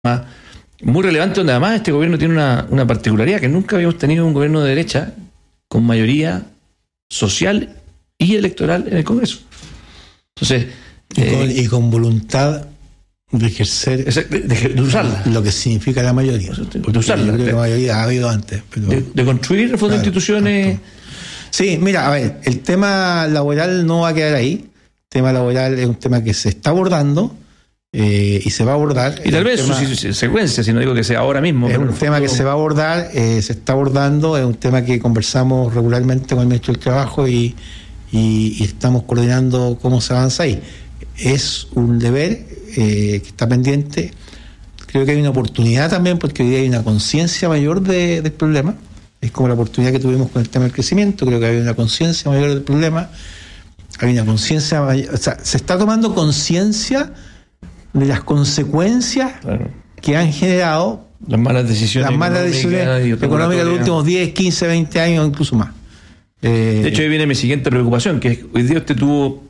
muy relevante, donde además este gobierno tiene una particularidad, que nunca habíamos tenido un gobierno de derecha con mayoría social y electoral en el Congreso. Entonces, y con voluntad de ejercer, de usarla, lo que significa la mayoría. De usarla. Yo creo que la mayoría ha habido antes. Pero, de construir en el fondo instituciones. Sí, mira, a ver, el tema laboral no va a quedar ahí. El tema laboral es un tema que se está abordando y se va a abordar. Y tal vez su secuencia, si no digo que sea ahora mismo. Es un tema que se va a abordar, se está abordando, es un tema que conversamos regularmente con el ministro del Trabajo y estamos coordinando cómo se avanza ahí. Es un deber que está pendiente. Creo que hay una oportunidad también, porque hoy día hay una conciencia mayor del problema. Es como la oportunidad que tuvimos con el tema del crecimiento. Creo que hay una conciencia mayor del problema. Hay una conciencia mayor, o sea, se está tomando conciencia de las consecuencias que han generado las malas decisiones económicas de los últimos 10, 15, 20 años, incluso más. De hecho, ahí viene mi siguiente preocupación, que es, hoy día usted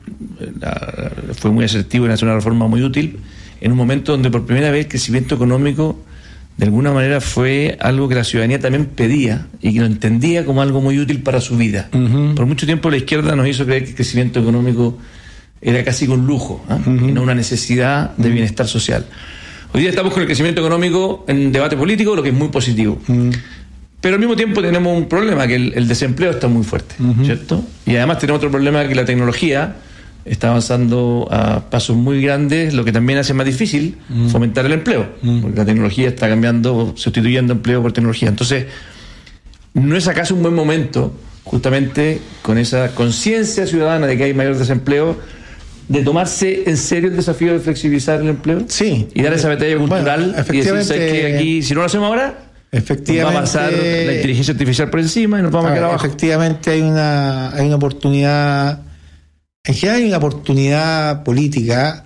fue muy asertivo en hacer una reforma muy útil en un momento donde por primera vez el crecimiento económico de alguna manera fue algo que la ciudadanía también pedía y que lo entendía como algo muy útil para su vida. Por mucho tiempo la izquierda nos hizo creer que el crecimiento económico era casi un lujo, y no una necesidad de bienestar social. Hoy día estamos con el crecimiento económico en debate político, lo que es muy positivo. Pero al mismo tiempo tenemos un problema, que el desempleo está muy fuerte, ¿cierto? Y además tenemos otro problema, que la tecnología está avanzando a pasos muy grandes, lo que también hace más difícil fomentar el empleo, porque la tecnología está cambiando, sustituyendo empleo por tecnología. Entonces, ¿no es acaso un buen momento, justamente con esa conciencia ciudadana de que hay mayor desempleo, de tomarse en serio el desafío de flexibilizar el empleo? Sí. Y dar esa batalla cultural, y decir, ¿sabes qué? Aquí, si no lo hacemos ahora, efectivamente, nos va a pasar la inteligencia artificial por encima y nos vamos a quedar abajo. Efectivamente hay una oportunidad, en general hay una oportunidad política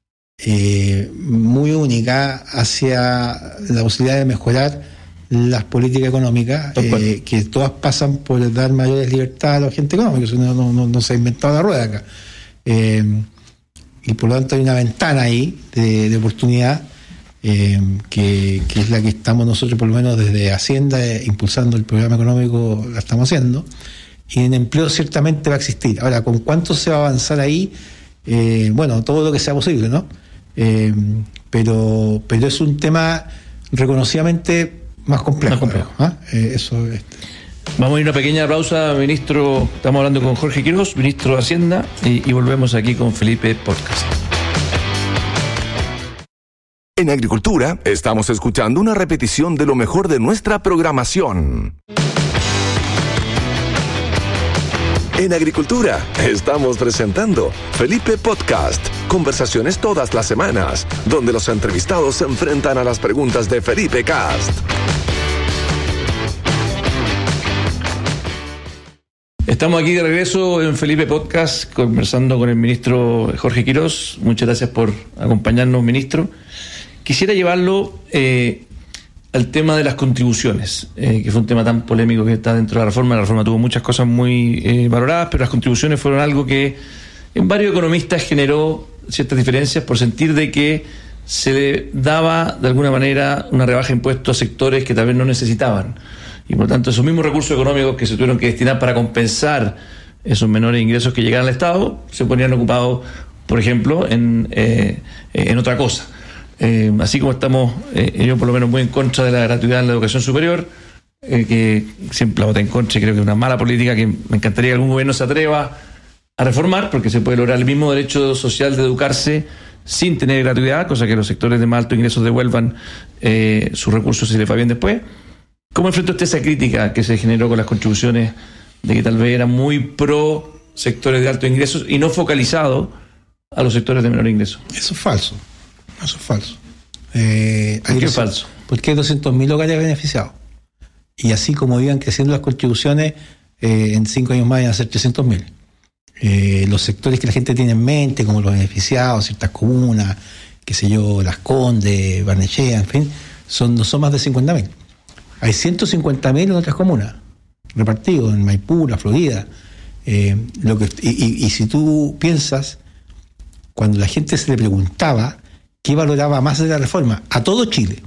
muy única hacia la posibilidad de mejorar las políticas económicas, que todas pasan por dar mayores libertades a los agentes económicos. No se ha inventado la rueda acá. Y por lo tanto hay una ventana ahí de oportunidad, que es la que estamos nosotros, por lo menos desde Hacienda, impulsando el programa económico, la estamos haciendo, y en empleo ciertamente va a existir. Ahora, ¿con cuánto se va a avanzar ahí? Bueno, todo lo que sea posible, ¿no? Pero es un tema reconocidamente más complejo. Eso es. Vamos a ir a una pequeña pausa, ministro. Estamos hablando con Jorge Quiroz, ministro de Hacienda, y volvemos aquí con Felipe Podcast. En Agricultura estamos escuchando una repetición de lo mejor de nuestra programación. En Agricultura estamos presentando Felipe Podcast, conversaciones todas las semanas, donde los entrevistados se enfrentan a las preguntas de Felipe Cast. Estamos aquí de regreso en Felipe Podcast, conversando con el ministro Jorge Quiroz. Muchas gracias por acompañarnos, ministro. Quisiera llevarlo al tema de las contribuciones, que fue un tema tan polémico que está dentro de la reforma. La reforma tuvo muchas cosas muy valoradas, pero las contribuciones fueron algo que en varios economistas generó ciertas diferencias por sentir de que se le daba de alguna manera una rebaja de impuestos a sectores que tal vez no necesitaban. Y por lo tanto esos mismos recursos económicos que se tuvieron que destinar para compensar esos menores ingresos que llegaran al Estado se ponían ocupados, por ejemplo, en otra cosa. Así como estamos, yo por lo menos muy en contra de la gratuidad en la educación superior, que siempre la voté en contra y creo que es una mala política que me encantaría que algún gobierno se atreva a reformar, porque se puede lograr el mismo derecho social de educarse sin tener gratuidad, cosa que los sectores de más alto ingresos devuelvan sus recursos si les va bien después. ¿Cómo enfrenta usted esa crítica que se generó con las contribuciones de que tal vez eran muy pro sectores de alto ingresos y no focalizado a los sectores de menor ingreso? Eso es falso. ¿Por qué es falso? Porque hay 200.000 hogares beneficiados. Y así como iban creciendo las contribuciones, en 5 años más iban a ser 300.000. Los sectores que la gente tiene en mente, como los beneficiados, ciertas comunas, qué sé yo, Las Condes, Barnechea, en fin, no son más de 50.000. Hay 150.000 en otras comunas, repartidos en Maipú, La Florida. Y si tú piensas, cuando la gente se le preguntaba ¿qué valoraba más de la reforma? A todo Chile.